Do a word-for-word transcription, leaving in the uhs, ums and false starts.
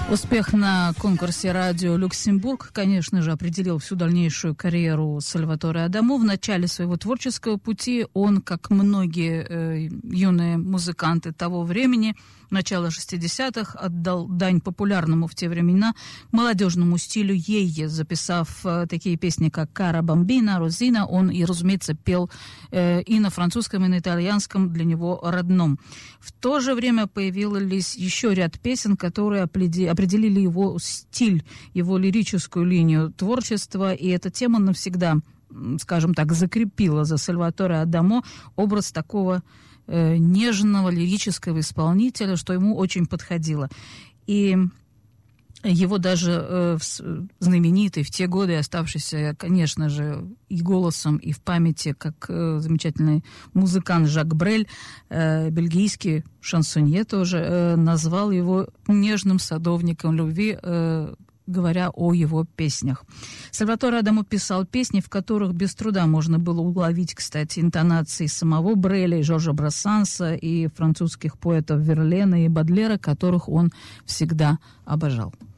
Успех на конкурсе «Радио Люксембург», конечно же, определил всю дальнейшую карьеру Сальваторе Адамо. В начале своего творческого пути он, как многие э, юные музыканты того времени, начала шестидесятых, отдал дань популярному в те времена молодежному стилю йее, записав э, такие песни, как «Кара Бамбина», «Розина». Он и, разумеется, пел э, и на французском, и на итальянском, для него родном. В то же время появились еще ряд песен, которые определили его стиль, его лирическую линию творчества, и эта тема навсегда, скажем так, закрепила за Сальваторе Адамо образ такого э, нежного лирического исполнителя, что ему очень подходило. И его даже э, знаменитый в те годы, оставшийся, конечно же, и голосом, и в памяти, как э, замечательный музыкант Жак Брель, э, бельгийский шансонье тоже, э, назвал его нежным садовником любви, э, говоря о его песнях. Сальваторе Адамо писал песни, в которых без труда можно было уловить, кстати, интонации самого Бреля, и Жоржа Брассанса, и французских поэтов Верлена и Бодлера, которых он всегда обожал.